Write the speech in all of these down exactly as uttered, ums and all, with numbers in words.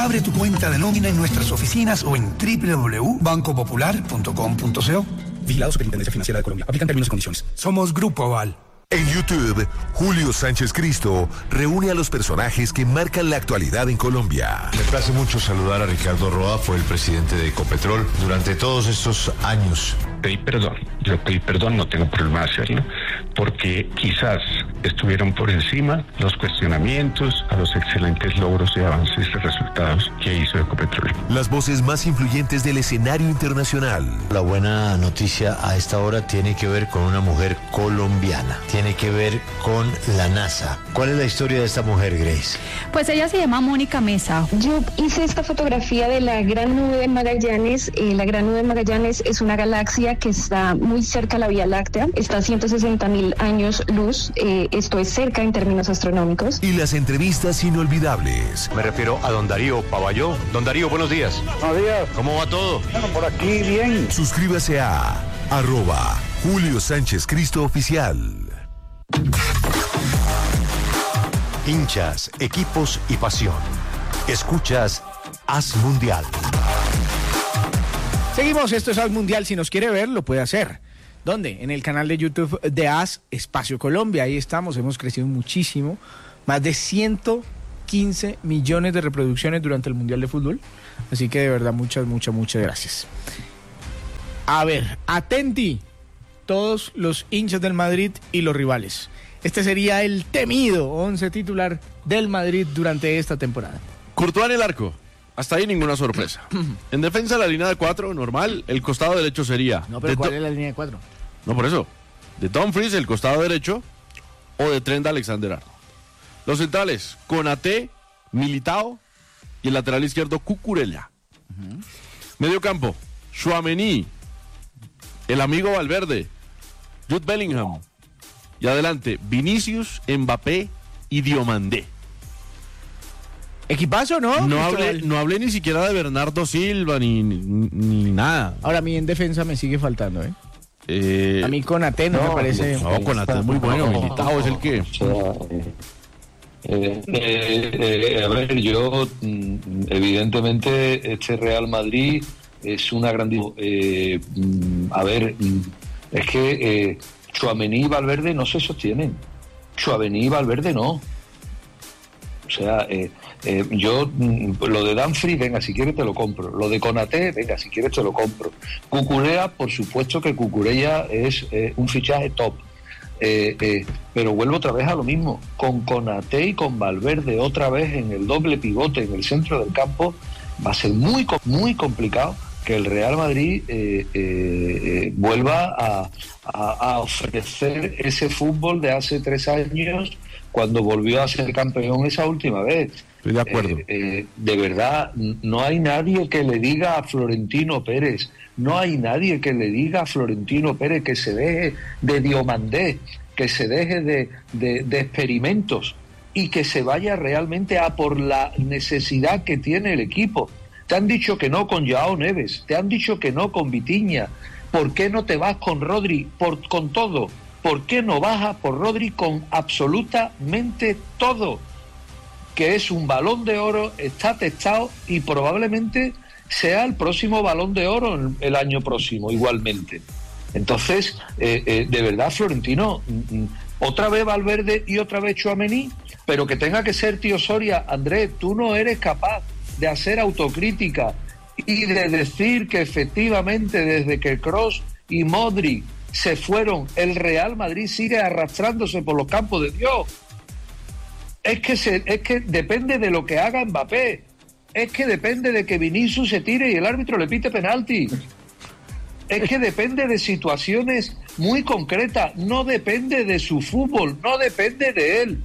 Abre tu cuenta de nómina en nuestras oficinas o en doble u doble u doble u punto banco popular punto com punto co. Vigilado Superintendencia Financiera de Colombia. Aplican términos y condiciones. Somos Grupo Aval. En YouTube, Julio Sánchez Cristo reúne a los personajes que marcan la actualidad en Colombia. Me place mucho saludar a Ricardo Roa, fue el presidente de Ecopetrol durante todos estos años. Pedí perdón, yo pedí perdón, no tengo problema de hacerlo, porque quizás estuvieron por encima los cuestionamientos a los excelentes logros y avances y resultados que hizo Ecopetrol. Las voces más influyentes del escenario internacional. La buena noticia a esta hora tiene que ver con una mujer colombiana, tiene que ver con la NASA. ¿Cuál es la historia de esta mujer, Grace? Pues ella se llama Mónica Mesa. Yo hice esta fotografía de la Gran Nube de Magallanes. Eh, la Gran Nube de Magallanes es una galaxia que está muy cerca a la Vía Láctea, está a ciento sesenta mil años luz, eh, esto es cerca en términos astronómicos. Y las entrevistas inolvidables. Me refiero a don Darío Pavalló. Don Darío, buenos días. Buenos días. ¿Cómo va todo? Bueno, por aquí bien. Suscríbase a arroba Julio Sánchez Cristo Oficial. Hinchas, equipos y pasión. Escuchas Haz Mundial. Seguimos, esto es Haz Mundial. Si nos quiere ver, lo puede hacer. ¿Dónde? En el canal de YouTube de Haz Espacio Colombia. Ahí estamos, hemos crecido muchísimo. Más de ciento quince millones de reproducciones durante el Mundial de Fútbol. Así que de verdad, muchas, muchas, muchas gracias. A ver, atenti, todos los hinchas del Madrid y los rivales. Este sería el temido once titular del Madrid durante esta temporada. Courtois en el arco. Hasta ahí ninguna sorpresa. En defensa, la línea de cuatro, normal. El costado derecho sería... No, pero de ¿cuál to- es la línea de cuatro? No, por eso. De Dumfries, el costado derecho, o de Trent Alexander-Arnold. Los centrales, Konaté, Militao, y el lateral izquierdo, Cucurella. Uh-huh. Medio campo, Tchouaméni, el amigo Valverde, Jude Bellingham. Y adelante, Vinicius, Mbappé y Diomandé. ¿Equipazo, no? No hablé, no hablé ni siquiera de Bernardo Silva, ni, ni, ni nada. Ahora, a mí en defensa me sigue faltando, ¿eh? Eh, a mí Konaté no, no me parece... No, Konaté es muy bueno, no, Militao no, es el que... O sea, eh, eh, eh, a ver, yo, evidentemente, este Real Madrid es una gran... Eh, a ver, es que eh, Tchouaméni y Valverde no se sostienen. Tchouaméni y Valverde no. O sea... Eh, Eh, yo, lo de Dumfries, venga, si quieres te lo compro. Lo de Konaté, venga, si quieres te lo compro. Cucurella, por supuesto que Cucurella es eh, un fichaje top. Eh, eh, pero vuelvo otra vez a lo mismo. Con Konaté y con Valverde otra vez en el doble pivote en el centro del campo, va a ser muy, muy complicado que el Real Madrid eh, eh, eh, vuelva a, a, a ofrecer ese fútbol de hace tres años cuando volvió a ser campeón esa última vez. Estoy de acuerdo. Eh, eh, de verdad, no hay nadie que le diga a Florentino Pérez, no hay nadie que le diga a Florentino Pérez que se deje de Diomandé, que se deje de, de, de experimentos y que se vaya realmente a por la necesidad que tiene el equipo. Te han dicho que no con Joao Neves, te han dicho que no con Vitinha. ¿Por qué no te vas con Rodri por, con todo? ¿Por qué no bajas por Rodri con absolutamente todo? Que es un Balón de Oro, está testado y probablemente sea el próximo Balón de Oro el, el año próximo, igualmente. Entonces, eh, eh, de verdad, Florentino, mm, otra vez Valverde y otra vez Tchouaméni, pero que tenga que ser tío Soria. Andrés, tú no eres capaz de hacer autocrítica y de decir que efectivamente desde que Kroos y Modric se fueron, el Real Madrid sigue arrastrándose por los campos de Dios. Es que, se, es que depende de lo que haga Mbappé. Es que depende de que Vinicius se tire y el árbitro le pite penalti. Es que depende de situaciones muy concretas. No depende de su fútbol, no depende de él.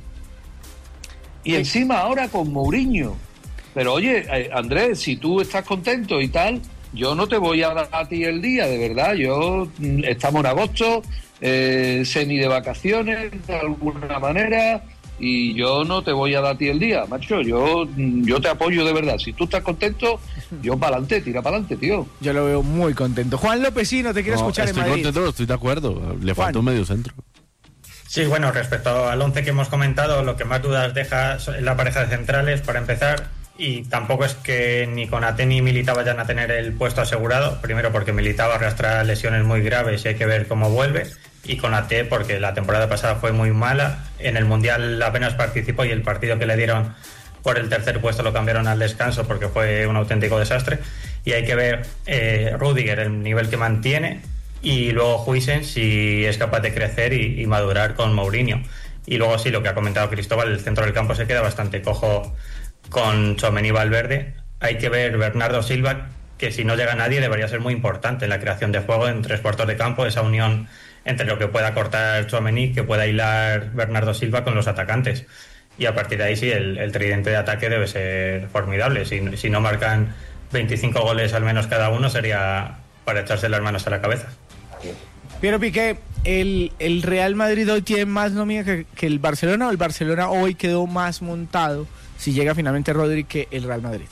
Y encima ahora con Mourinho. Pero oye, eh, Andrés, si tú estás contento y tal, yo no te voy a dar a ti el día, de verdad. Yo mm, estamos en agosto, eh, semi de vacaciones, de alguna manera... Y yo no te voy a dar a ti el día, macho. Yo yo te apoyo de verdad. Si tú estás contento, yo para adelante, tira para adelante, tío. Yo lo veo muy contento. Juan Lopesino, te quiero no, escuchar en Madrid. Estoy contento, estoy de acuerdo. Le falta un medio centro. Sí, bueno, respecto al once que hemos comentado, lo que más dudas deja es la pareja de centrales. Para empezar, y tampoco es que ni Konaté ni Militao vayan a tener el puesto asegurado, primero porque Militao arrastra lesiones muy graves y hay que ver cómo vuelve, y Konaté porque la temporada pasada fue muy mala, en el Mundial apenas participó y el partido que le dieron por el tercer puesto lo cambiaron al descanso porque fue un auténtico desastre, y hay que ver eh, Rüdiger el nivel que mantiene, y luego Huijsen si es capaz de crecer y, y madurar con Mourinho. Y luego sí, lo que ha comentado Cristóbal, el centro del campo se queda bastante cojo con Tchouaméni y Valverde. Hay que ver Bernardo Silva, que si no llega nadie debería ser muy importante en la creación de juego en tres cuartos de campo, esa unión entre lo que pueda cortar Tchouaméni, que pueda hilar Bernardo Silva con los atacantes. Y a partir de ahí sí, el, el tridente de ataque debe ser formidable. Si, si no marcan veinticinco goles al menos cada uno, sería para echarse las manos a la cabeza. Piero Piqué, ¿el, el Real Madrid hoy tiene más nómina que, que el Barcelona, o el Barcelona hoy quedó más montado si llega finalmente Rodri que el Real Madrid?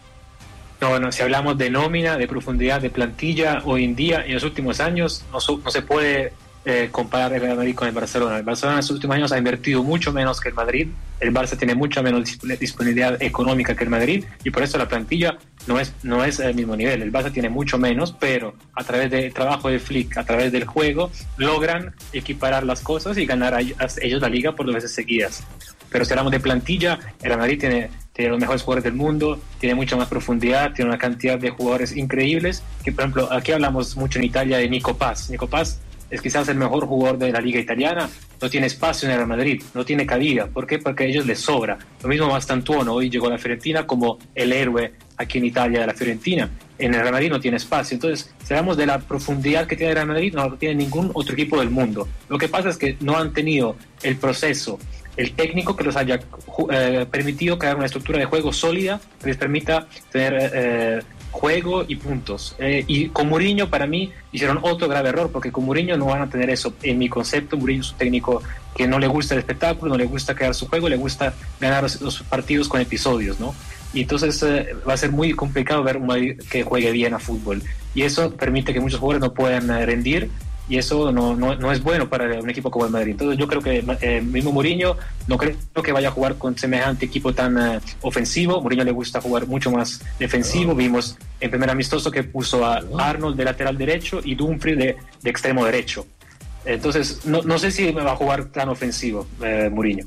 No, bueno, si hablamos de nómina, de profundidad de plantilla, hoy en día, en los últimos años, no, no se puede eh, comparar el Real Madrid con el Barcelona. El Barcelona en los últimos años ha invertido mucho menos que el Madrid, el Barça tiene mucha menos disponibilidad económica que el Madrid, y por eso la plantilla no es no es el mismo nivel. El Barça tiene mucho menos, pero a través del trabajo de Flick, a través del juego, logran equiparar las cosas y ganar a ellos la liga por dos veces seguidas. Pero si hablamos de plantilla, el Real Madrid tiene, tiene los mejores jugadores del mundo, tiene mucha más profundidad, tiene una cantidad de jugadores increíbles, que por ejemplo, aquí hablamos mucho en Italia de Nico Paz. Nico Paz es quizás el mejor jugador de la liga italiana, no tiene espacio en el Real Madrid, no tiene cabida. ¿Por qué? Porque a ellos les sobra. Lo mismo Mastantuono, hoy llegó a la Fiorentina como el héroe aquí en Italia de la Fiorentina. En el Real Madrid no tiene espacio. Entonces, si hablamos de la profundidad que tiene el Real Madrid, no lo tiene ningún otro equipo del mundo. Lo que pasa es que no han tenido el proceso, el técnico que los haya eh, permitido crear una estructura de juego sólida que les permita tener eh, juego y puntos. Eh, y con Mourinho, para mí, hicieron otro grave error, porque con Mourinho no van a tener eso. En mi concepto, Mourinho es un técnico que no le gusta el espectáculo, no le gusta crear su juego, le gusta ganar los, los partidos con episodios, ¿no? Y entonces eh, va a ser muy complicado ver un Madrid que juegue bien a fútbol. Y eso permite que muchos jugadores no puedan eh, rendir, y eso no, no, no es bueno para un equipo como el Madrid. Entonces yo creo que eh, mismo Mourinho no creo que vaya a jugar con semejante equipo tan uh, ofensivo. Mourinho le gusta jugar mucho más defensivo. Vimos en primer amistoso que puso a Arnold de lateral derecho y Dumfries de, de extremo derecho. Entonces no, no sé si me va a jugar tan ofensivo eh, Mourinho.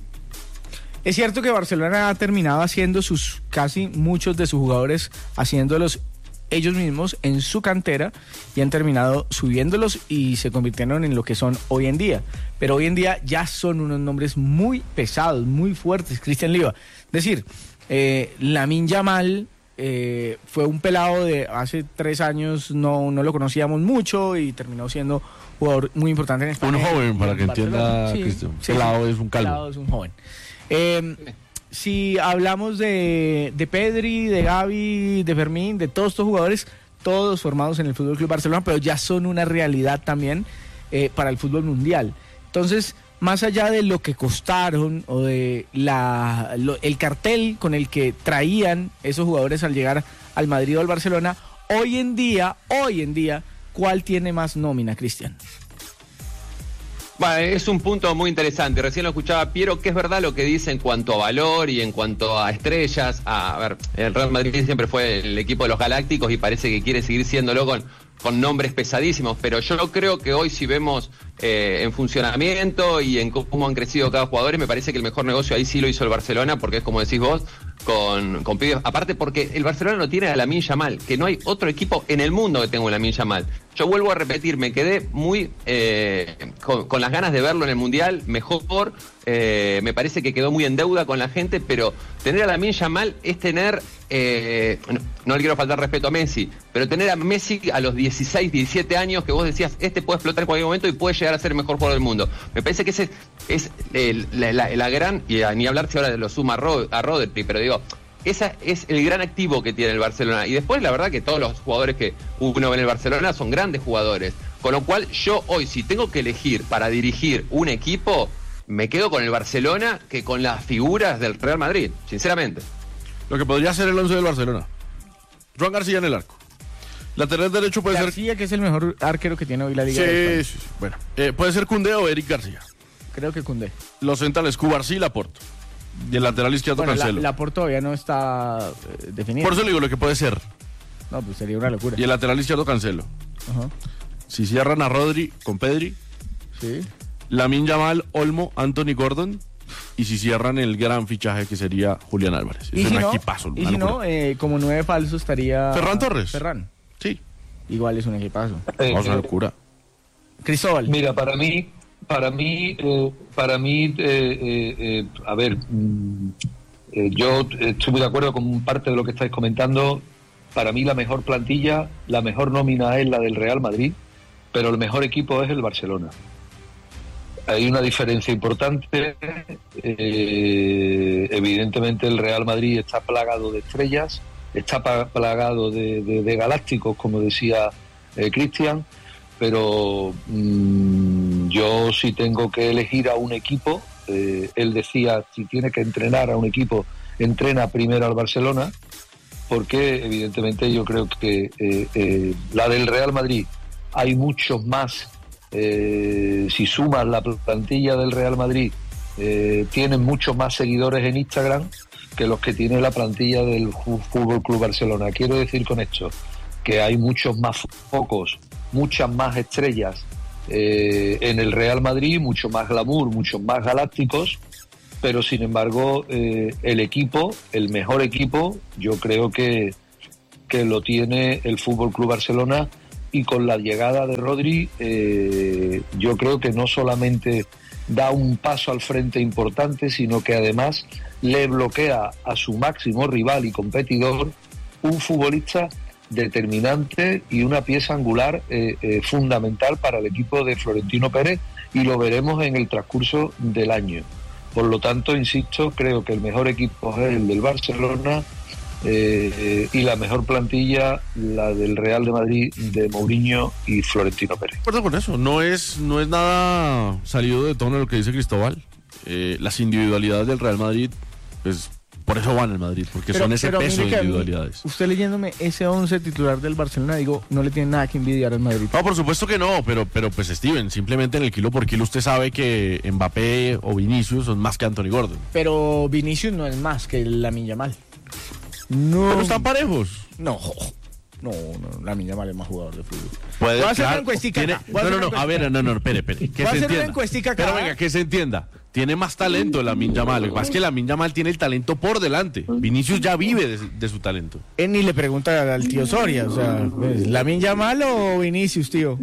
Es cierto que Barcelona ha terminado haciendo sus, casi muchos de sus jugadores, haciéndolos ellos mismos en su cantera, y han terminado subiéndolos y se convirtieron en lo que son hoy en día. Pero hoy en día ya son unos nombres muy pesados, muy fuertes. Cristian Liva, es decir, eh, Lamine Yamal eh, fue un pelado de hace tres años, no, no lo conocíamos mucho y terminó siendo jugador muy importante en España. Un joven, para que entienda, sí, Cristian. Sí, pelado sí, es un calvo. Pelado es un joven. Eh, Si hablamos de, de Pedri, de Gavi, de Fermín, de todos estos jugadores, todos formados en el Fútbol Club Barcelona, pero ya son una realidad también eh, para el fútbol mundial. Entonces, más allá de lo que costaron o de la, lo, el cartel con el que traían esos jugadores al llegar al Madrid o al Barcelona, hoy en día, hoy en día, ¿cuál tiene más nómina, Cristian? Bueno, es un punto muy interesante. Recién lo escuchaba Piero, que es verdad lo que dice en cuanto a valor y en cuanto a estrellas. A, a ver, el Real Madrid siempre fue el equipo de los galácticos y parece que quiere seguir siéndolo con, con nombres pesadísimos, pero yo creo que hoy si vemos eh, en funcionamiento y en cómo han crecido cada jugador, me parece que el mejor negocio ahí sí lo hizo el Barcelona, porque es como decís vos, con, con pibes. Aparte porque el Barcelona no tiene a Lamine Yamal, que no hay otro equipo en el mundo que tenga un Lamine Yamal. Yo vuelvo a repetir, me quedé muy eh, con, con las ganas de verlo en el Mundial, mejor, eh, me parece que quedó muy en deuda con la gente, pero tener a Lamine Yamal es tener, eh, no, no le quiero faltar respeto a Messi, pero tener a Messi a los dieciséis, diecisiete años, que vos decías, este puede explotar en cualquier momento y puede llegar a ser el mejor jugador del mundo. Me parece que ese es el, la, la, la gran, y a, ni hablar si ahora lo suma a, Rod, a Rodri, pero digo, ese es el gran activo que tiene el Barcelona. Y después la verdad que todos los jugadores que uno ve en el Barcelona son grandes jugadores. Con lo cual yo hoy, si tengo que elegir para dirigir un equipo, me quedo con el Barcelona que con las figuras del Real Madrid, sinceramente. Lo que podría ser el once del Barcelona. Joan García en el arco. Lateral derecho puede García, ser... García, que es el mejor arquero que tiene hoy la Liga. Sí, de sí, sí. Bueno, eh, puede ser Koundé o Eric García. Creo que Koundé. Los centrales, Cubarsí y Laporte. Y el lateral izquierdo bueno, Cancelo. La, la por todavía no está eh, definida. Por eso le digo lo que puede ser. No, pues sería una locura. Y el lateral izquierdo Cancelo. Ajá. Si cierran a Rodri con Pedri. Sí. Lamine Yamal, Olmo, Anthony Gordon. Y si cierran el gran fichaje que sería Julián Álvarez. ¿Y es si un no? equipazo. Y si no, eh, como nueve falso estaría... Ferran Torres. Ferran. Sí. Igual es un equipazo. Eh, Vamos a eh, locura. Cristóbal. Mira, para mí, para mí, eh, para mí, eh, eh, eh, a ver, mm, eh, yo estoy muy de acuerdo con parte de lo que estáis comentando. Para mí la mejor plantilla, la mejor nómina es la del Real Madrid, pero el mejor equipo es el Barcelona. Hay una diferencia importante. Eh, evidentemente el Real Madrid está plagado de estrellas, está plagado de, de, de galácticos, como decía eh, Cristian, pero mmm, yo si tengo que elegir a un equipo, eh, él decía, si tiene que entrenar a un equipo, entrena primero al Barcelona, porque evidentemente yo creo que eh, eh, la del Real Madrid hay muchos más. Eh, si sumas la plantilla del Real Madrid, eh, tienen muchos más seguidores en Instagram que los que tiene la plantilla del Fútbol Club Barcelona. Quiero decir con esto que hay muchos más focos, muchas más estrellas eh, en el Real Madrid, mucho más glamour, muchos más galácticos, pero sin embargo eh, el equipo, el mejor equipo, yo creo que, que lo tiene el Fútbol Club Barcelona. Y con la llegada de Rodri, eh, yo creo que no solamente da un paso al frente importante, sino que además le bloquea a su máximo rival y competidor, un futbolista determinante y una pieza angular eh, eh, fundamental para el equipo de Florentino Pérez, y lo veremos en el transcurso del año. Por lo tanto, insisto, creo que el mejor equipo es el del Barcelona. Eh, eh, y la mejor plantilla, la del Real de Madrid, de Mourinho y Florentino Pérez. De acuerdo con eso, no es, no es nada salido de tono lo que dice Cristóbal. Eh, las individualidades del Real Madrid, pues por eso van al Madrid, porque pero, son ese pero peso de mí, individualidades. Usted leyéndome ese once titular del Barcelona, digo, no le tiene nada que envidiar al Madrid. No, por supuesto que no, pero, pero pues Steven, simplemente en el kilo por kilo usted sabe que Mbappé o Vinicius son más que Anthony Gordon. Pero Vinicius no es más que Lamine Yamal. No. Pero están parejos. No, no, no, Lamine Yamal es más jugador de fútbol. Puede, Voy a hacer claro, una encuestica. tiene, no, no, no, a ver, no, no, espere, espere. Que Voy a se hacer entienda. una encuestica acá. Pero venga, que se entienda. Tiene más talento Lamine Yamal. Lo que pasa es que Lamine Yamal tiene el talento por delante. Vinicius ya vive de, de su talento. Él ni le pregunta al tío Soria, o sea, ¿Lamine Yamal o Vinicius, tío?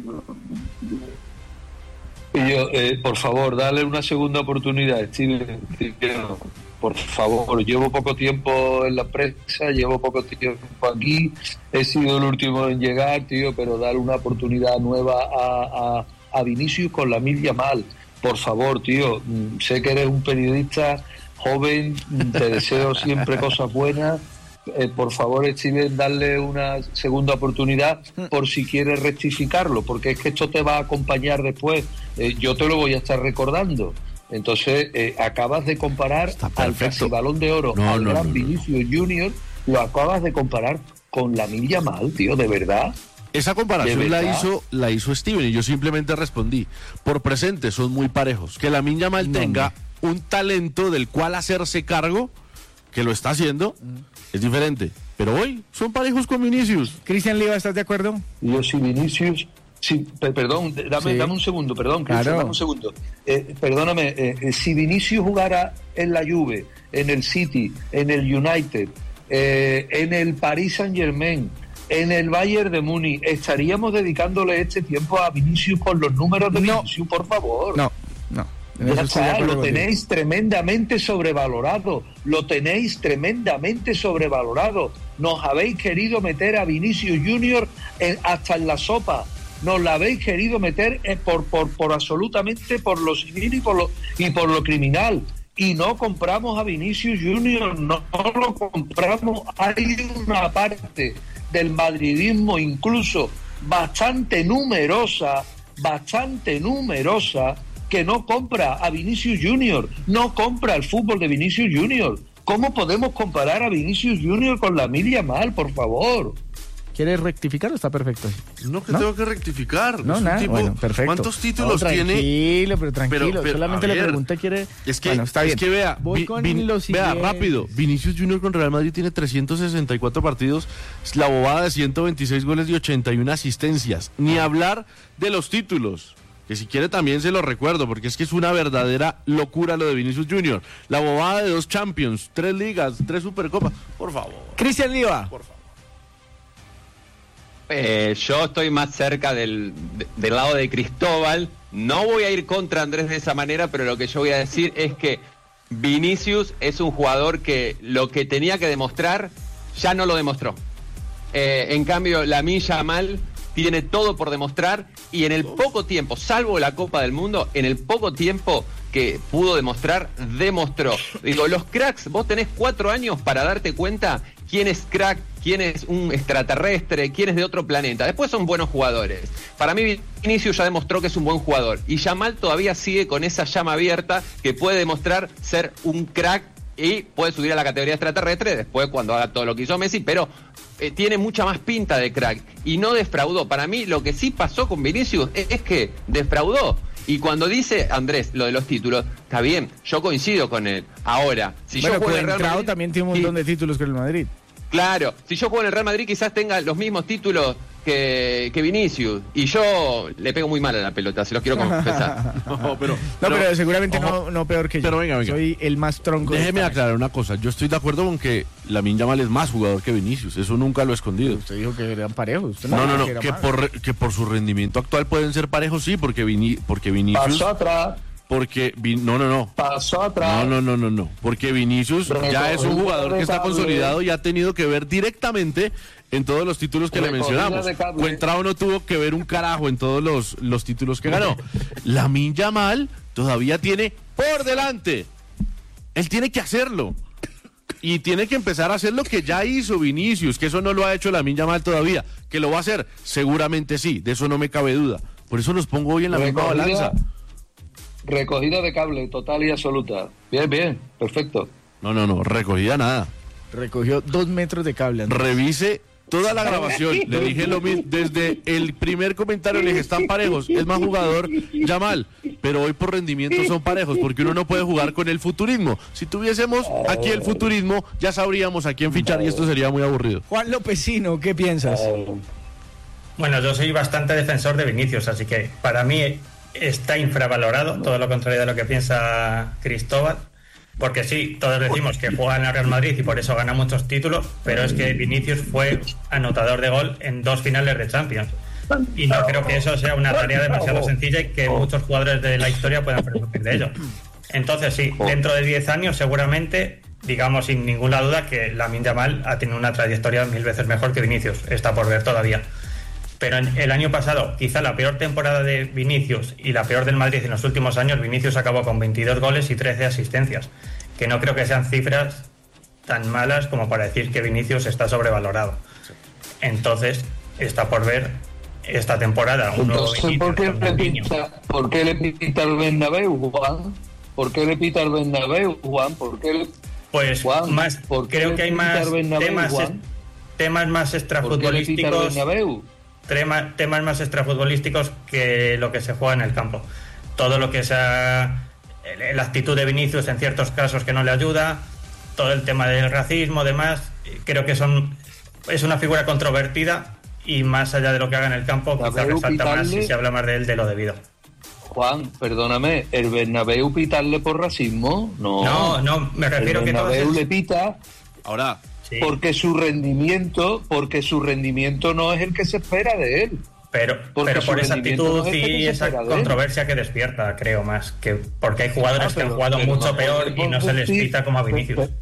Y yo, eh, por favor, dale una segunda oportunidad, Steven. Por favor, llevo poco tiempo en la prensa, llevo poco tiempo aquí, he sido el último en llegar, tío, pero dale una oportunidad nueva a, a, a Vinicius con Lamine Yamal. Por favor, tío, sé que eres un periodista joven, te deseo siempre cosas buenas. Eh, por favor, Steven, darle una segunda oportunidad por si quieres rectificarlo, porque es que esto te va a acompañar después. Eh, yo te lo voy a estar recordando. Entonces, eh, acabas de comparar al casi Balón de Oro, no, al no, gran no, no. Vinicius Junior, lo acabas de comparar con Lamine Yamal, tío, ¿de verdad? Esa comparación ¿De la verdad? hizo, la hizo Steven y yo simplemente respondí. Por presente son muy parejos. Que Lamine Yamal No, tenga un talento del cual hacerse cargo, que lo está haciendo, mm. es diferente. Pero hoy son parejos con Vinicius. Cristian Liva, ¿estás de acuerdo? Yo sí, Vinicius... Sí, pe- perdón, dame, Sí. dame un segundo, perdón, Cristian, Claro. dame un segundo. Eh, perdóname, eh, eh, si Vinicius jugara en la Juve, en el City, en el United, eh, en el Paris Saint-Germain, en el Bayern de Múnich, ¿estaríamos dedicándole este tiempo a Vinicius con los números de No. Vinicius, por favor? No, no. En Ya eso estoy de está, acuerdo lo contigo. tenéis tremendamente sobrevalorado, lo tenéis tremendamente sobrevalorado. Nos habéis querido meter a Vinicius Junior en- hasta en la sopa. Nos la habéis querido meter eh, por, por, por absolutamente por lo civil y por lo, y por lo criminal. Y no compramos a Vinicius Junior, no, no lo compramos. Hay una parte del madridismo incluso bastante numerosa, bastante numerosa, que no compra a Vinicius Junior, no compra el fútbol de Vinicius Junior. ¿Cómo podemos comparar a Vinicius Junior con Lamine Yamal, por favor? ¿Quiere rectificar o está perfecto así? No, que ¿No? tengo que rectificar. No, Es un nada, tipo- bueno, perfecto. ¿Cuántos títulos No, tiene? tranquilo, pero tranquilo, Pero- pero, solamente a le ver, pregunté, quiere... Es que, Bueno, está bien. es que vea, Voy Vi- con Vin- los vea, siguientes. rápido, Vinicius Junior con Real Madrid tiene trescientos sesenta y cuatro partidos, la bobada de ciento veintiséis goles y ochenta y una asistencias. Ni hablar de los títulos, que si quiere también se lo recuerdo, porque es que es una verdadera locura lo de Vinicius Junior. La bobada de dos Champions, tres ligas, tres Supercopas, por favor. Cristian Liva. Por favor. Eh, yo estoy más cerca del, de- del lado de Cristóbal. No voy a ir contra Andrés de esa manera, pero lo que yo voy a decir es que Vinicius es un jugador que lo que tenía que demostrar ya no lo demostró. Eh, en cambio, Lamine Yamal tiene todo por demostrar y en el poco tiempo, salvo la Copa del Mundo, en el poco tiempo que pudo demostrar, demostró. Digo, los cracks, vos tenés cuatro años para darte cuenta quién es crack, quién es un extraterrestre, quién es de otro planeta. Después son buenos jugadores. Para mí, Vinicius ya demostró que es un buen jugador. Y Yamal todavía sigue con esa llama abierta que puede demostrar ser un crack y puede subir a la categoría extraterrestre después cuando haga todo lo que hizo Messi, pero eh, tiene mucha más pinta de crack y no defraudó. Para mí, lo que sí pasó con Vinicius es, es que defraudó. Y cuando dice Andrés lo de los títulos, está bien, yo coincido con él. Ahora, si bueno, yo juego en el Real Cuadrado Madrid, también tiene un montón de títulos con el Madrid. claro, si yo juego en el Real Madrid quizás tenga los mismos títulos que, que Vinicius. Y yo le pego muy mal a la pelota, se los quiero confesar. No, pero, No, pero, seguramente ojo, no, no peor que yo. pero venga, venga. Soy el más tronco. de Déjeme esta aclarar una cosa. Yo estoy de acuerdo con que Lamine Yamal es más jugador que Vinicius. Eso nunca lo he escondido. mesa. Usted dijo que eran parejos. Usted No, no, dijo no. que era Que más. por, que por su rendimiento actual pueden ser parejos, sí, porque, Vini, porque Vinicius. Pasó atrás. Porque. Vi- No, no, no. Pasó atrás. No, no, no, no, no. Porque Vinicius ya es un jugador que está consolidado y ha tenido que ver directamente en todos los títulos que le Recogida mencionamos. de cable. Cuentrao no tuvo que ver un carajo en todos los, los títulos que ganó. Lamine Yamal todavía tiene por delante. Él tiene que hacerlo. Y tiene que empezar a hacer lo que ya hizo Vinicius, que eso no lo ha hecho Lamine Yamal todavía. ¿Que lo va a hacer? Seguramente sí, de eso no me cabe duda. Por eso los pongo hoy en la misma Recogida- balanza. Recogida de cable total y absoluta. Bien, bien, perfecto. No, no, no, recogida nada. Recogió dos metros de cable. Andrés. Revise toda la grabación. Le dije lo mismo. Desde el primer comentario le dije, están parejos. Es más jugador Yamal. Pero hoy por rendimiento son parejos, porque uno no puede jugar con el futurismo. Si tuviésemos aquí el futurismo, ya sabríamos a quién fichar y esto sería muy aburrido. Juan Lopecino, ¿qué piensas? Bueno, yo soy bastante defensor de Vinicius, así que para mí está infravalorado, todo lo contrario de lo que piensa Cristóbal, porque sí, todos decimos que juega en el Real Madrid y por eso gana muchos títulos, pero es que Vinicius fue anotador de gol en dos finales de Champions. Y no creo que eso sea una tarea demasiado sencilla y que muchos jugadores de la historia puedan presumir de ello. Entonces sí, dentro de diez años seguramente, digamos sin ninguna duda, que Lamine Yamal ha tenido una trayectoria mil veces mejor que Vinicius, está por ver todavía. Pero en el año pasado, quizá la peor temporada de Vinicius y la peor del Madrid en los últimos años, Vinicius acabó con veintidós goles y trece asistencias, que no creo que sean cifras tan malas como para decir que Vinicius está sobrevalorado. Entonces, está por ver esta temporada un nuevo Entonces, ¿por qué, Vinicius, le Ronaldinho. pita, ¿por qué le pita el Bernabéu, Juan? ¿Por qué le pita el Bernabéu, Juan? ¿Por qué le... Pues Juan, más, ¿por qué creo le que hay pita más el Bernabéu, temas, Juan? temas más ¿Por qué le pita el extrafutbolísticos. Bernabéu? Tema, temas más extrafutbolísticos que lo que se juega en el campo. Todo lo que sea eh, la actitud de Vinicius en ciertos casos que no le ayuda, todo el tema del racismo, demás, creo que son es una figura controvertida y más allá de lo que haga en el campo, quizás Bernabéu resalta más pitarle- si se habla más de él de lo debido. Juan, perdóname, ¿el Bernabéu pitarle por racismo? No, No, no, me refiero el que todos Bernabéu es- le pita Ahora, Sí. porque su rendimiento, porque su rendimiento no es el que se espera de él. Pero, Porque pero su por esa rendimiento actitud no es el que y se esa espera de él. controversia que despierta, creo más, que porque hay jugadores Ah, que han pero- jugado pero mucho no peor y podemos no se les decir- pita como a Vinicius. pero-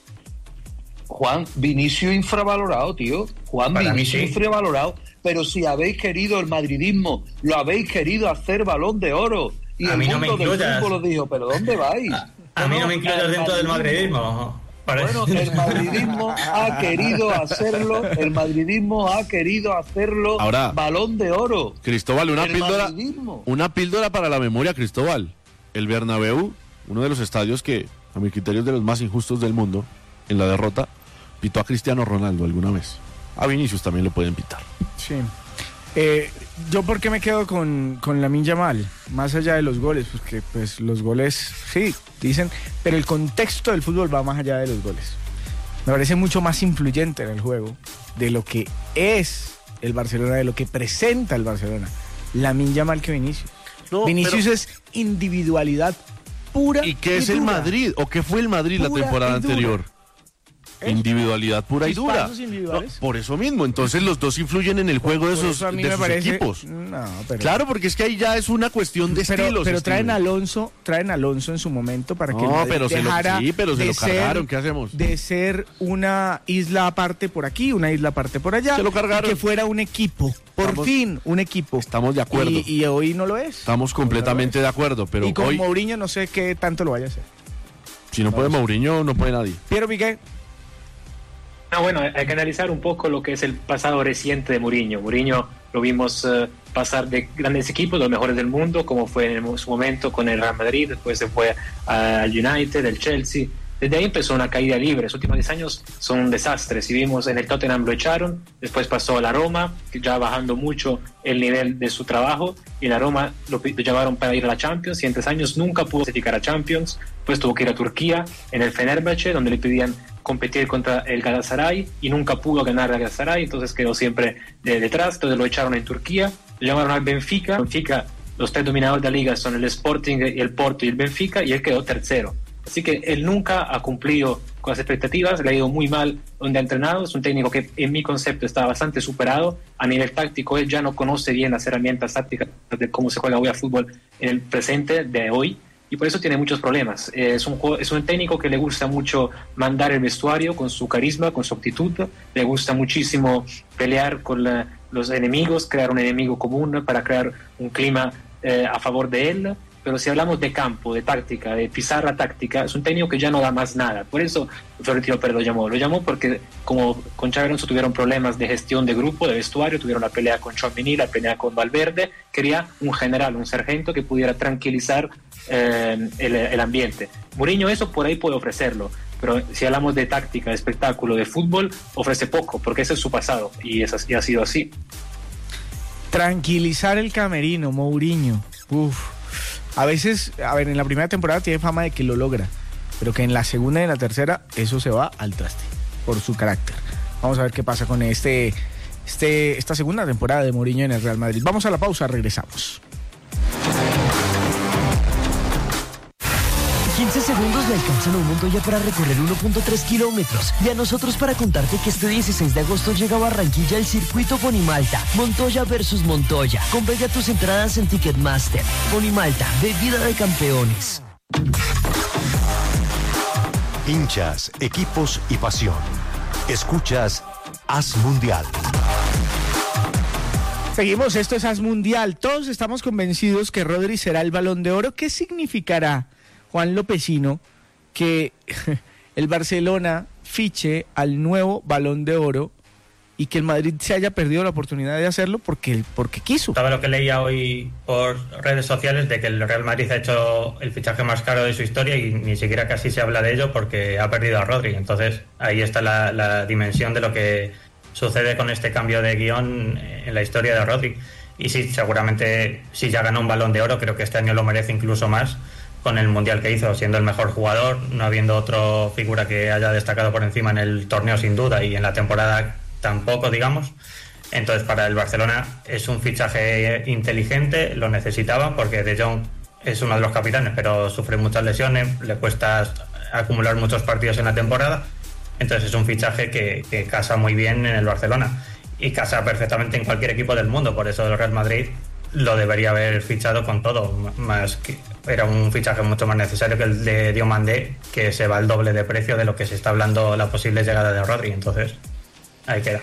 Juan, Vinicius infravalorado, tío. Juan, Para mí Vinicius sí. infravalorado. Pero si habéis querido el madridismo, lo habéis querido hacer Balón de Oro. Y A el mí no me mundo del incluyas. fútbol os dijo, ¿pero dónde vais? A mí no me el incluyas dentro del madridismo. Parece- Bueno, el madridismo ha querido hacerlo, el madridismo ha querido hacerlo Ahora, Balón de Oro. Cristóbal, una El píldora, madridismo. una píldora para la memoria, Cristóbal. El Bernabéu, uno de los estadios que, a mi criterio, es de los más injustos del mundo, en la derrota, pitó a Cristiano Ronaldo alguna vez. a Vinicius también lo pueden pitar. Sí. Eh, yo por qué me quedo con, con Lamine Yamal, más allá de los goles, porque pues los goles, sí, dicen, pero el contexto del fútbol va más allá de los goles. Me parece mucho más influyente en el juego de lo que es el Barcelona, de lo que presenta el Barcelona. Lamine Yamal que Vinicius. No, Vinicius pero... es individualidad pura. ¿Y qué es el Madrid? ¿O qué fue el Madrid la temporada anterior? Individualidad pura y dura. No, por eso mismo, entonces los dos influyen en el juego de esos, de sus parece, equipos. No, pero, claro, porque es que ahí ya es una cuestión de pero, estilos. Pero traen a Alonso, traen a Alonso en su momento para que no, pero dejara se lo, sí, pero se de lo cargaron, ser, ¿qué hacemos? De ser una isla aparte por aquí, una isla aparte por allá. Se lo cargaron. Y que fuera un equipo, por estamos, fin, un equipo. Estamos de acuerdo. Y, y hoy no lo es. Estamos completamente no de acuerdo, pero y con hoy, Mourinho no sé qué tanto lo vaya a hacer. Si no, no puede Mourinho, no puede nadie. Piero Piqué. Ah, bueno, hay que analizar un poco lo que es el pasado reciente de Mourinho. Mourinho lo vimos uh, pasar de grandes equipos, los mejores del mundo, como fue en su momento con el Real Madrid, después se fue al United, el Chelsea. Desde ahí empezó una caída libre. Los últimos diez años son un desastre. Si vimos en el Tottenham lo echaron, después pasó a la Roma, ya bajando mucho el nivel de su trabajo, y la Roma lo, lo llevaron para ir a la Champions, y en tres años nunca pudo clasificar a Champions, pues tuvo que ir a Turquía, en el Fenerbahce, donde le pedían competir contra el Galatasaray, y nunca pudo ganar al Galatasaray, entonces quedó siempre de detrás, entonces lo echaron en Turquía, lo llamaron al Benfica, Benfica, los tres dominadores de la liga son el Sporting, y el Porto y el Benfica, y él quedó tercero. Así que él nunca ha cumplido con las expectativas, le ha ido muy mal donde ha entrenado, es un técnico que en mi concepto está bastante superado, a nivel táctico él ya no conoce bien las herramientas tácticas de cómo se juega hoy a fútbol en el presente de hoy, y por eso tiene muchos problemas. Es un, es un técnico que le gusta mucho mandar el vestuario con su carisma, con su actitud, le gusta muchísimo pelear con la, los enemigos, crear un enemigo común para crear un clima eh, a favor de él. Pero si hablamos de campo, de táctica, de pizarra táctica, es un técnico que ya no da más nada. Por eso Florentino Pérez lo llamó. Lo llamó porque como con Xabi Alonso tuvieron problemas de gestión de grupo, de vestuario, tuvieron la pelea con Tchouaméni, la pelea con Valverde. Quería un general, un sargento que pudiera tranquilizar eh, el, el ambiente. Mourinho eso por ahí puede ofrecerlo. Pero si hablamos de táctica, de espectáculo, de fútbol, ofrece poco, porque ese es su pasado y, es, y ha sido así. Tranquilizar el camerino, Mourinho. Uf. A veces, a ver, en la primera temporada tiene fama de que lo logra, pero que en la segunda y en la tercera eso se va al traste por su carácter. Vamos a ver qué pasa con este, este, esta segunda temporada de Mourinho en el Real Madrid. Vamos a la pausa, regresamos. quince segundos le alcanzan a un Montoya para recorrer uno punto tres kilómetros y a nosotros para contarte que este dieciséis de agosto llega a Barranquilla el circuito Ponimalta, Montoya versus Montoya. Compra ya tus entradas en Ticketmaster. Ponimalta, bebida de campeones. Hinchas, equipos y pasión. Escuchas Haz Mundial. Seguimos, esto es Haz Mundial. Todos estamos convencidos que Rodri será el Balón de Oro. ¿Qué significará, Juan Lopezino, que el Barcelona fiche al nuevo Balón de Oro y que el Madrid se haya perdido la oportunidad de hacerlo porque, porque quiso? Estaba lo que leía hoy por redes sociales de que el Real Madrid ha hecho el fichaje más caro de su historia y ni siquiera casi se habla de ello porque ha perdido a Rodri. Entonces ahí está la, la dimensión de lo que sucede con este cambio de guión en la historia de Rodri. Y sí, seguramente si ya ganó un Balón de Oro, creo que este año lo merece incluso más, con el Mundial que hizo, siendo el mejor jugador, no habiendo otra figura que haya destacado por encima en el torneo sin duda y en la temporada tampoco, digamos. Entonces para el Barcelona es un fichaje inteligente, lo necesitaba porque De Jong es uno de los capitanes, pero sufre muchas lesiones, le cuesta acumular muchos partidos en la temporada, entonces es un fichaje que, que casa muy bien en el Barcelona y casa perfectamente en cualquier equipo del mundo, por eso el Real Madrid lo debería haber fichado con todo, más que era un fichaje mucho más necesario que el de Diomandé, que se va al doble de precio de lo que se está hablando la posible llegada de Rodri, entonces ahí queda.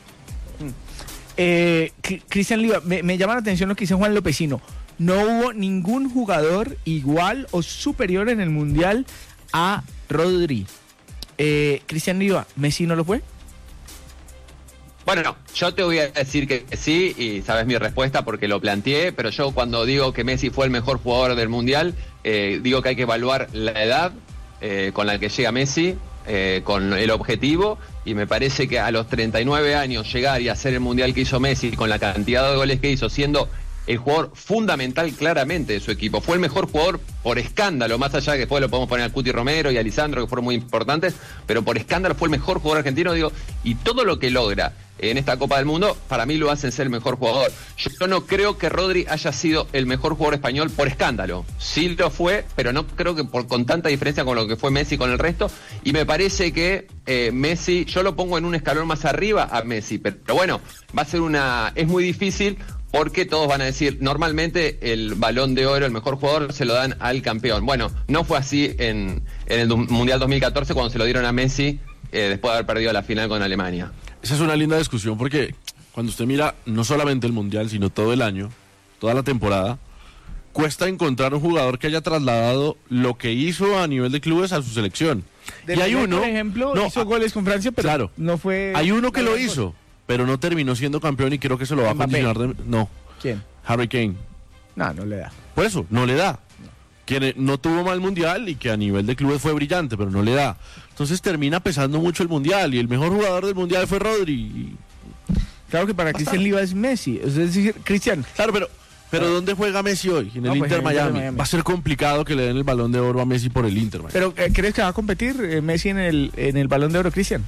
Eh, Cristian Liva, me, me llama la atención lo que dice Juan Lopezino. No hubo ningún jugador igual o superior en el Mundial a Rodri. Eh, Cristian Liva, ¿Messi no lo fue? Bueno, no, yo te voy a decir que sí, y sabes mi respuesta porque lo planteé, pero yo cuando digo que Messi fue el mejor jugador del Mundial, eh, digo que hay que evaluar la edad eh, con la que llega Messi, eh, con el objetivo, y me parece que a los treinta y nueve años llegar y hacer el Mundial que hizo Messi con la cantidad de goles que hizo, siendo el jugador fundamental claramente de su equipo. Fue el mejor jugador por escándalo, más allá de que después lo podemos poner al Cuti Romero y a Lisandro, que fueron muy importantes, pero por escándalo fue el mejor jugador argentino, digo, y todo lo que logra en esta Copa del Mundo, para mí lo hacen ser el mejor jugador. Yo no creo que Rodri haya sido el mejor jugador español por escándalo. Sí lo fue, pero no creo que por, con tanta diferencia con lo que fue Messi con el resto, y me parece que eh, Messi, yo lo pongo en un escalón más arriba a Messi, pero, pero bueno, va a ser una, es muy difícil, porque todos van a decir, normalmente el Balón de Oro, el mejor jugador, se lo dan al campeón. Bueno, no fue así en, en el Mundial dos mil catorce cuando se lo dieron a Messi eh, después de haber perdido la final con Alemania. Esa es una linda discusión porque cuando usted mira no solamente el Mundial, sino todo el año, toda la temporada, cuesta encontrar un jugador que haya trasladado lo que hizo a nivel de clubes a su selección. De y hay uno, por ejemplo, no, hizo goles con Francia, pero claro, no fue... Hay uno que lo hizo, pero no terminó siendo campeón y creo que se lo va a condicionar de... No. ¿Quién? Harry Kane. No, no le da. Por eso, no le da. No. Que no tuvo mal Mundial y que a nivel de clubes fue brillante, pero no le da. Entonces termina pesando mucho el Mundial y el mejor jugador del Mundial fue Rodri. Claro que para Cristian Liva es Messi. Es decir, Cristian... Claro, pero... Pero ¿dónde juega Messi hoy? En el no, Inter, pues, Miami. Inter Miami. Va a ser complicado que le den el Balón de Oro a Messi por el Inter Miami. Pero eh, ¿crees que va a competir eh, Messi en el, en el Balón de Oro, Cristian?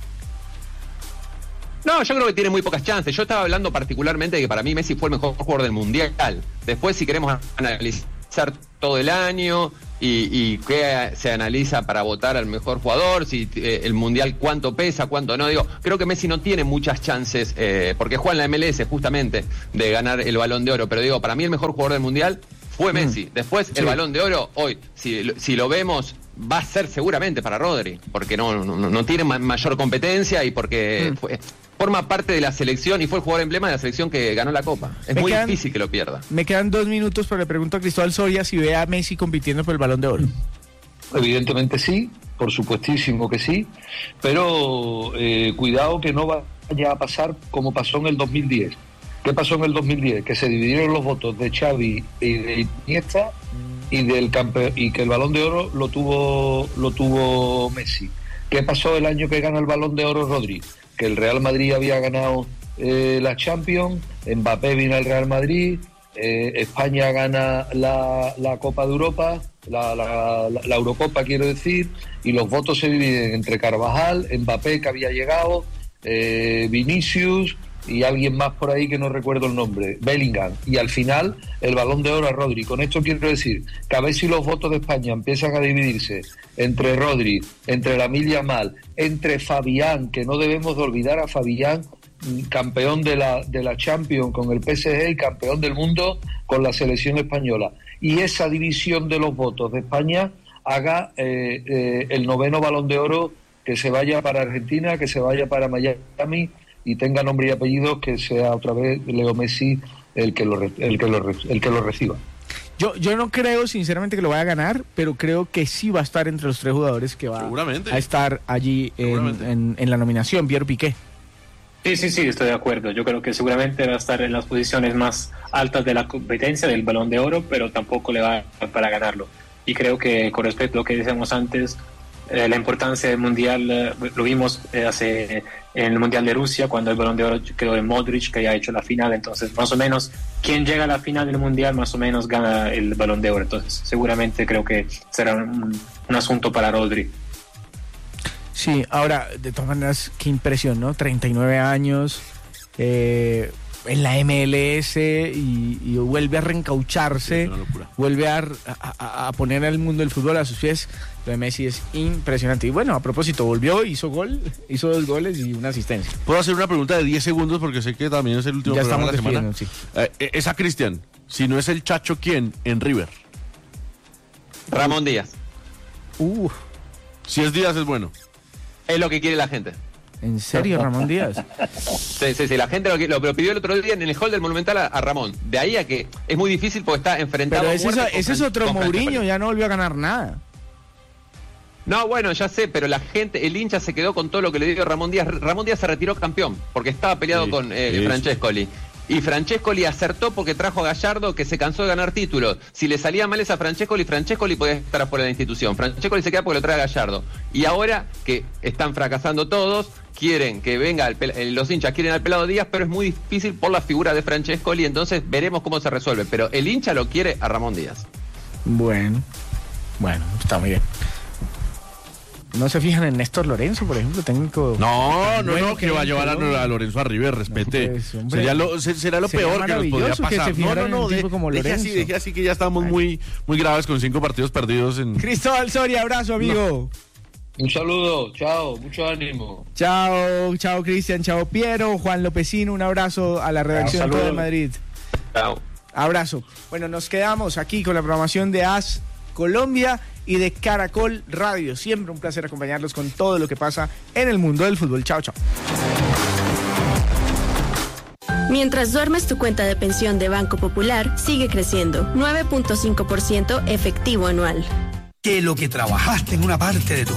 No, yo creo que tiene muy pocas chances. Yo estaba hablando particularmente de que para mí Messi fue el mejor jugador del Mundial. Después, si queremos analizar todo el año y, y qué se analiza para votar al mejor jugador, si eh, el Mundial cuánto pesa, cuánto no, digo, creo que Messi no tiene muchas chances, eh, porque juega en la M L S justamente, de ganar el Balón de Oro. Pero digo, para mí el mejor jugador del Mundial fue Messi. Mm. Después, sí. El Balón de Oro, hoy, si, si lo vemos, va a ser seguramente para Rodri, porque no, no, no tiene ma- mayor competencia y porque... Mm. fue, forma parte de la selección y fue el jugador emblema de la selección que ganó la Copa. Es me muy quedan, difícil que lo pierda. Me quedan dos minutos, pero le pregunto a Cristóbal Soria si ve a Messi compitiendo por el Balón de Oro. Evidentemente sí, por supuestísimo que sí, pero eh, cuidado que no vaya a pasar como pasó en el dos mil diez. ¿Qué pasó en el dos mil diez? Que se dividieron los votos de Xavi y de Iniesta y del campe- y que el Balón de Oro lo tuvo lo tuvo Messi. ¿Qué pasó el año que gana el Balón de Oro Rodri? Que el Real Madrid había ganado eh, la Champions, Mbappé vino al Real Madrid, eh, España gana la, la Copa de Europa, la, la, la, la Eurocopa quiero decir, y los votos se dividen entre Carvajal, Mbappé que había llegado, eh, Vinicius y alguien más por ahí que no recuerdo el nombre, Bellingham, y al final el Balón de Oro a Rodri. Con esto quiero decir que a ver si los votos de España empiezan a dividirse entre Rodri, entre Lamine Yamal, entre Fabián, que no debemos de olvidar a Fabián, campeón de la, de la Champions con el P S G y campeón del mundo con la selección española, y esa división de los votos de España haga eh, eh, el noveno Balón de Oro que se vaya para Argentina, que se vaya para Miami y tenga nombre y apellidos, que sea otra vez Leo Messi el que lo, el que lo, el que lo reciba. Yo, yo no creo sinceramente que lo vaya a ganar, pero creo que sí va a estar entre los tres jugadores que va a estar allí en, en, en la nominación. Pierre Piqué. Sí, sí, sí, estoy de acuerdo. Yo creo que seguramente va a estar en las posiciones más altas de la competencia del Balón de Oro, pero tampoco le va para ganarlo. Y creo que con respecto a lo que decíamos antes, eh, la importancia del Mundial, eh, lo vimos eh, hace en el Mundial de Rusia, cuando el Balón de Oro quedó en Modric, que ya ha hecho la final. Entonces, más o menos, quien llega a la final del Mundial, más o menos gana el Balón de Oro. Entonces, seguramente creo que será un, un asunto para Rodri. Sí, ahora, de todas maneras, qué impresión, ¿no? treinta y nueve años, eh, en la M L S y, y vuelve a reencaucharse, sí, vuelve a, a, a poner al mundo del fútbol a sus pies. Lo de Messi es impresionante. Y bueno, a propósito, volvió, hizo gol, hizo dos goles y una asistencia. ¿Puedo hacer una pregunta de diez segundos? Porque sé que también es el último ya programa de la semana. Sí. Eh, esa Cristian, si no es el Chacho, ¿quién en River? Ramón Díaz. Uh. Si es Díaz es bueno. Es lo que quiere la gente. ¿En serio, Ramón Díaz? Sí, sí, sí, la gente lo, lo, lo pidió el otro día en el hall del Monumental a, a Ramón. De ahí a que es muy difícil porque está enfrentado. Pero ese, es, ese es otro Mourinho, ya no volvió a ganar nada. No, bueno, ya sé, pero la gente, el hincha se quedó con todo lo que le dio Ramón Díaz. Ramón Díaz se retiró campeón porque estaba peleado sí, con eh, Francescoli. Y Francescoli acertó porque trajo a Gallardo, que se cansó de ganar títulos. Si le salía mal esa Francescoli, Francescoli podía estar afuera de la institución. Francescoli se queda porque lo trae a Gallardo. Y ahora que están fracasando todos, quieren que venga, el pel- los hinchas quieren al Pelado Díaz, pero es muy difícil por la figura de Francescoli, entonces veremos cómo se resuelve. Pero el hincha lo quiere a Ramón Díaz. Bueno, bueno, está muy bien. ¿No se fijan en Néstor Lorenzo, por ejemplo, técnico? No, no, bueno no, que va a llevar a, a Lorenzo a River, respete. No, pues, hombre, sería lo, se, será lo sería peor que nos podría maravilloso que pasar. se No, fijaran no, no, en un de, tipo como deje Lorenzo. así, deje así que ya estamos muy, muy graves con cinco partidos perdidos en... Cristóbal Soria, abrazo, amigo. Un saludo, chao, mucho ánimo. Chao, chao Cristian, chao Piero, Juan Lopecino, un abrazo a la redacción de Todo de Madrid. Chao. Abrazo. Bueno, nos quedamos aquí con la programación de AS Colombia y de Caracol Radio. Siempre un placer acompañarlos con todo lo que pasa en el mundo del fútbol. Chao, chao. Mientras duermes, tu cuenta de pensión de Banco Popular sigue creciendo, nueve punto cinco por ciento efectivo anual. Que lo que trabajaste en una parte de tu